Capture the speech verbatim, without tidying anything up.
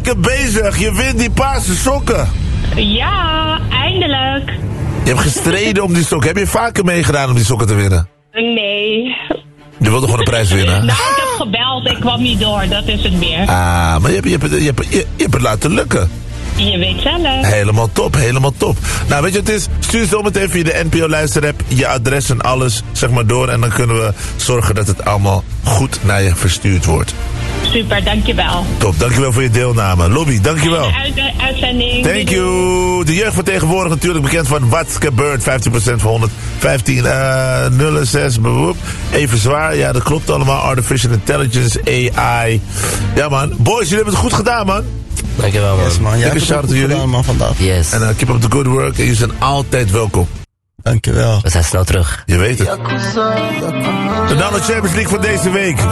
lekker bezig. Je wint die paarse sokken. Ja, eindelijk. Je hebt gestreden om die sokken. Heb je vaker meegedaan om die sokken te winnen? Nee. Je wilde gewoon een prijs winnen? Nou, ik heb gebeld. Ik kwam niet door. Dat is het meer. Ah, maar je hebt, je hebt, je hebt, je, je hebt het laten lukken. Je weet zelf. Helemaal top, helemaal top. Nou, weet je wat het is? Stuur zo meteen via de N P O-luisterapp je adres en alles, zeg maar, door. En dan kunnen we zorgen dat het allemaal goed naar je verstuurd wordt. Super, dankjewel. Top, dankjewel voor je deelname. Lobby, dankjewel. Uit, uitzending. Thank you. De jeugd van tegenwoordig natuurlijk bekend van What's Gebeurd. vijftien procent van honderdvijftien. Uh, nul zes. Bewoep. Even zwaar. Ja, dat klopt allemaal. Artificial Intelligence, A I. Ja, man. Boys, jullie hebben het goed gedaan, man. Dankjewel, man. Yes, man. Jij Dikke hebt het shout-out ook aan goed jullie. gedaan, man, vandaag. Yes. En uh, keep up the good work. En jullie zijn altijd welkom. Dankjewel. We zijn snel terug. Je weet het. De Download Champions League van deze week.